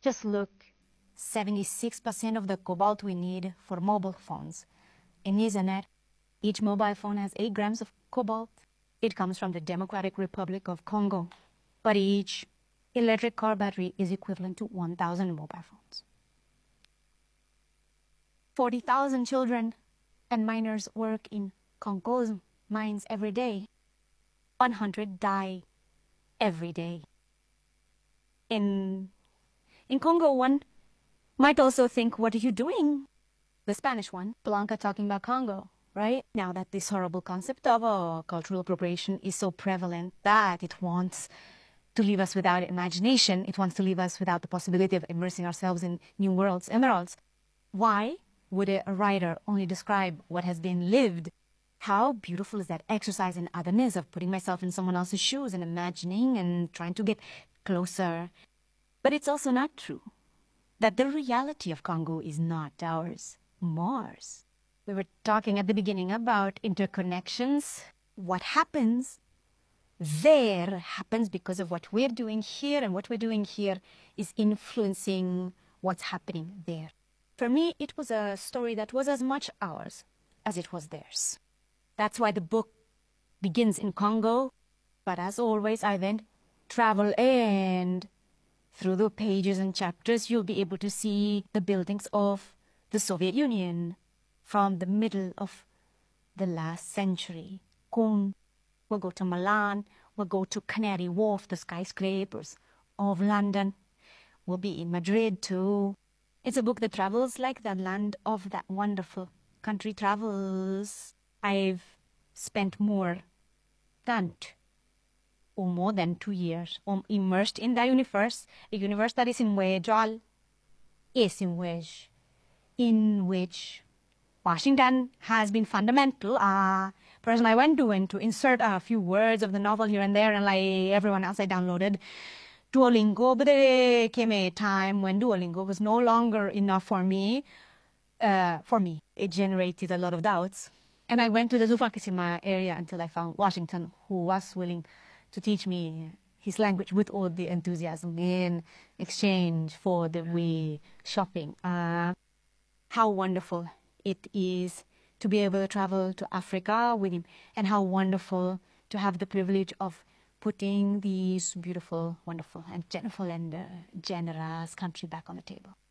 Just look, 76% of the cobalt we need for mobile phones in Ethernet. Each mobile phone has 8 grams of cobalt. It comes from the Democratic Republic of Congo. But each electric car battery is equivalent to 1,000 mobile phones. 40,000 children and miners work in Congo's mines every day. 100 die every day. In Congo, one might also think, what are you doing? The Spanish one, Blanca talking about Congo, right? Now that this horrible concept of cultural appropriation is so prevalent that it wants to leave us without imagination, it wants to leave us without the possibility of immersing ourselves in new worlds, emeralds. Why would a writer only describe what has been lived? How beautiful is that exercise in otherness of putting myself in someone else's shoes and imagining and trying to get closer. But it's also not true that the reality of Congo is not ours, Mars. We were talking at the beginning about interconnections. What happens there happens because of what we're doing here, and what we're doing here is influencing what's happening there. For me, it was a story that was as much ours as it was theirs. That's why the book begins in Congo, but as always, I then travel, and through the pages and chapters, you'll be able to see the buildings of the Soviet Union from the middle of the last century. We'll go to Milan, we'll go to Canary Wharf, the skyscrapers of London. We'll be in Madrid too. It's a book that travels like the land of that wonderful country travels. I've spent more than 2 years immersed in the universe, a universe that is in which Washington has been fundamental. Person I went to insert a few words of the novel here and there, and like everyone else, I downloaded Duolingo, but there came a time when Duolingo was no longer enough for me. It generated a lot of doubts. And I went to the Zufakisima area until I found Washington, who was willing to teach me his language with all the enthusiasm in exchange for the wee shopping. How wonderful it is to be able to travel to Africa with him, and how wonderful to have the privilege of putting these beautiful, wonderful, and generous country back on the table.